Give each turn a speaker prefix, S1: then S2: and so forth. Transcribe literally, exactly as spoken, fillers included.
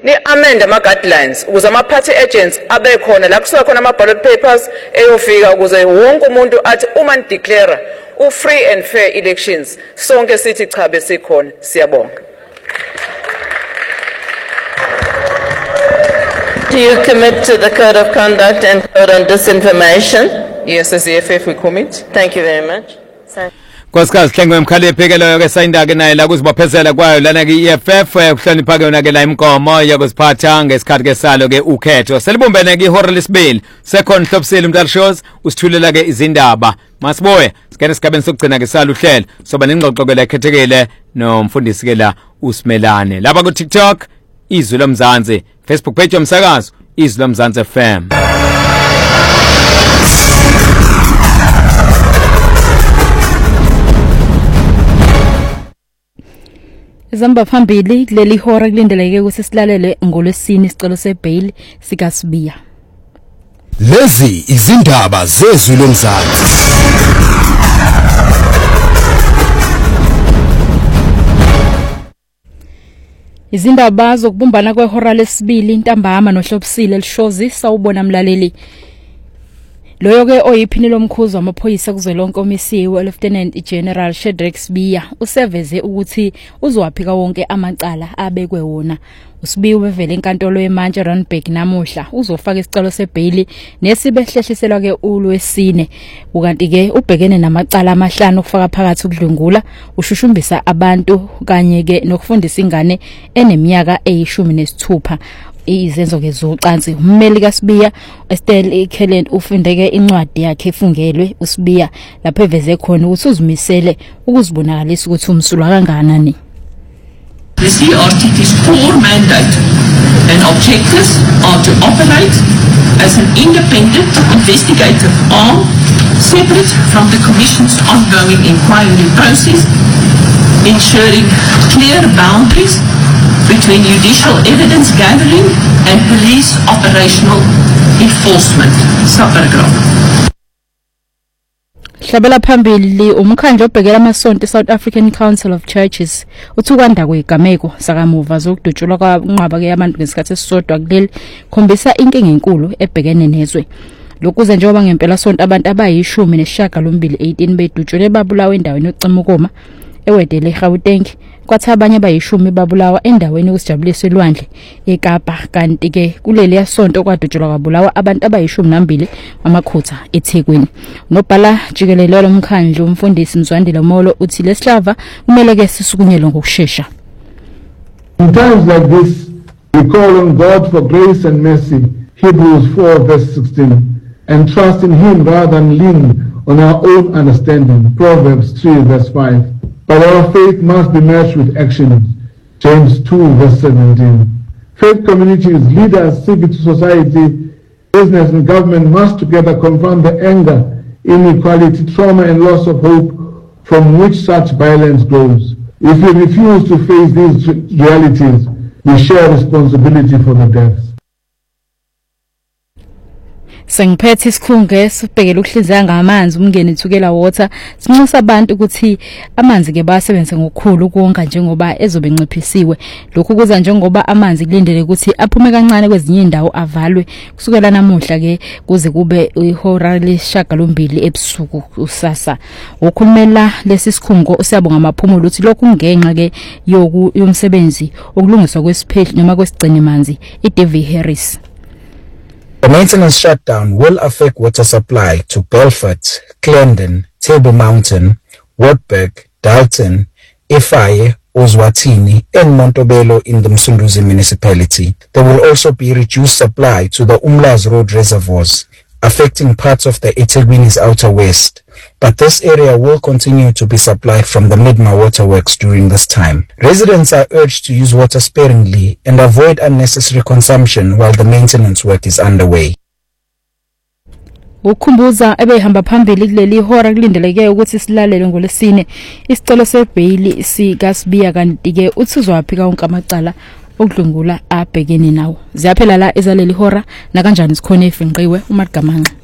S1: ni amend ama guidelines ukuze ama party agents abe khona la kusuka khona ama ballot papers eyofika ukuze wonke umuntu athi uma ni declare u free and fair elections sonke sithi cha bese khona. Siyabonga.
S2: Do you commit to the code of conduct and code on disinformation?
S1: Yes, as the F F we commit.
S2: Thank you very much.
S3: Nkosikazi Hlengwe Mkhaliphi lo ke sayinda ke naye la kuzibophezela kwayo lana ke E F F kuhlonipha ke yona ke la imkomo yokuziphatha ngesikhathi ke salo ke ukhetho selibumbene ke ihora lesibili second Hlobisile Mntalshows usithulela ke izindaba masiboye sikene sigabeni sokugcina ke salo uhlelo soba nengxoxo ke la khethekile nomfundisi ke la uSimelane lapha ku TikTok Izwi loMzansi Facebook page yomsakazo Izwi loMzansi F M.
S4: Zamba phambili kuleli hora kulindeleke ukuthi silalele ngolwesine isicelo sebail sikaSibiya.
S5: Lezi izindaba zezwi loMzansi.
S4: Izindaba zokubumbana kwehora lesibili intambama noHlobisile Lishozi sawubona mlaleli. Loyo ke oyiphini lomkhuzo amaphoyisa kuzwelonke omisiwe Lieutenant General Shadrack Sibiya useveze ukuthi uzowaphika wonke amacala abekwe wona. uSibiya ubevele enkantolo yeMantshi Randburg namuhla uzofaka isicelo sebail nesibehlehliselwa ke uLwesine ukanti ke ubhekene namacala amahlanu okufaka phakathi ukudlungula ushushumbisa abantu kanye ke nokufundisa ingane eneminyaka eyishumi nesithupha. Izenzo ke zocansi ummeli kaSibiya Estelle Kellen ufundeke incwadi yakhe efungelwe uSibiya lapho eveze khona ukuthi uzimisele ukuzibonakalisa ukuthi umsulwa kanganani.
S6: The C R T's core mandate and objectives are to operate as an independent investigative arm separate from the Commission's ongoing inquiry process, ensuring clear boundaries between judicial evidence gathering and police operational enforcement. Subparagraph.
S4: Hlabela phambili umkhandlo obhekela amasonto South African Council of Churches uthukanda kwegameko sakamuva zokudutshulwa kwanqaba ke yabantu ngesikhathi esisodwa kuleli khombisa inkinga enkulu ebhekene nezwe. Lokuze njengoba ngempela sonto abantu abayishumi nesishiyagalombili eighteen bedutshule babulawa endaweni yoCimukoma ewedele eGauteng kwathi abanye bayishumi babulawa endaweni yokusijabulisa elwandle eKapa kanti ke kuleli yasonto kwadutshulwa kwabulawa abantu abayishumi nambili amakhutha eThekwini. Nobhala jikelele lomkhandlu umfundisi Mzwandile Molo uthi lesihlava kumele ke sisukunyelwe ngokusheshsha.
S7: In times like this we call on God for grace and mercy, Hebrews four verse sixteen, and trust in him rather than lean on our own understanding, Proverbs three verse five. But our faith must be matched with action, James two verse seventeen. Faith communities, leaders, civil society, business and government must together confront the anger, inequality, trauma and loss of hope from which such violence grows. If we refuse to face these realities, we share responsibility for the deaths.
S4: Sengiphethe isikhunge sibhekela ukuhlinzeka ngamanzi umngeni ithukela water sinxusa abantu ukuthi amanzi ke basebenze ngokukhulu konga njengoba ezobe enciphisiwe. Lokhu kuza njengoba amanzi kulindele ukuthi aphume kancane kwezinye indawo avalwe kusukela namuhla ke kuze kube ihora lesishiyagalombili ebusuku usasa. Ukhulumela lesi sikhungo usiyabonga amaphumulo uthi lokhu ngenxa ke yomsebenzi okulungiswa kwesiphehli noma kwesigcine manzi iDevi Harris.
S8: The maintenance shutdown will affect water supply to Belfort, Clarendon, Table Mountain, Wartburg, Dalton, Efaye, Ozwatini, and Montebello in the Msunduzi municipality. There will also be reduced supply to the Umlaas Road reservoirs, affecting parts of the eThekwini's outer west. But this area will continue to be supplied from the Midma waterworks during this time. Residents are urged to use water sparingly and avoid unnecessary consumption while the maintenance work is underway.
S4: Ukhumbuza ebehamba phambili kuleli hora kulindeleke ukuthi silalele ngolesine isicelo sebail sikaSibiya kanti ke uthuzwa waphika wonke amacala okudlungula abhekene nawo. Ziyaphela la ezaleli hora na kanjani sikhona efinqiwe uMagamanqa.